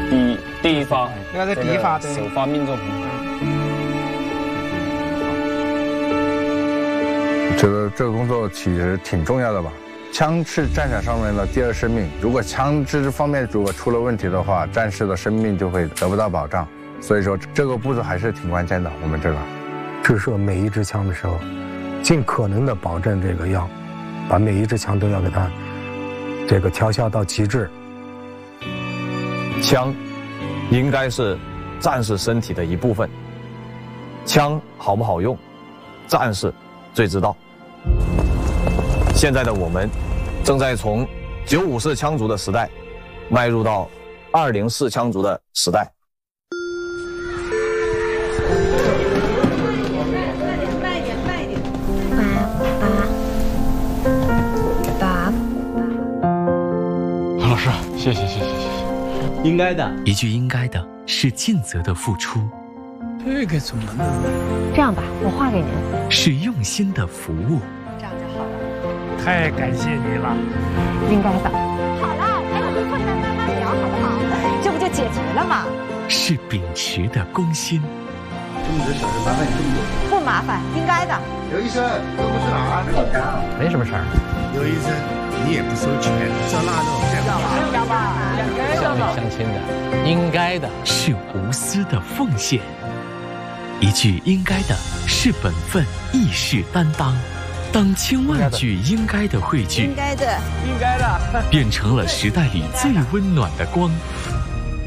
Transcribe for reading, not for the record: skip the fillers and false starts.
第一发， 应该是第一发，对， 首发命中。 觉得这个工作其实挺重要的吧。枪是战场上面的第二生命，如果枪支方面如果出了问题的话，战士的生命就会得不到保障。所以说这个步骤还是挺关键的。我们这个制射每一支枪的时候，尽可能的保证这个要把每一支枪都要给它这个调校到极致。 枪应该是战士身体的一部分，枪好不好用，战士最知道。现在的我们正在从954枪族的时代迈入到204枪族的时代。 慢一点。 老师，谢谢。 应该的， 一句应该的是尽责的付出， 这个怎么弄？ 这样吧，我画给您。 是用心的服务。 这样就好了。 太感谢你了。 应该的。好了，还有个困难慢慢聊，好不好？这不就解决了吗？ 是秉持的公心。 这么多小事麻烦你这么多。 不麻烦，应该的。 刘医生，都不是哪儿吵架？ 没什么事儿。 刘医生，你也不收钱，照那种还不乡里乡亲的，应该的是无私的奉献。一句应该的是本分，义士担当。当千万句应该的汇聚， 应该的， 变成了时代里最温暖的光。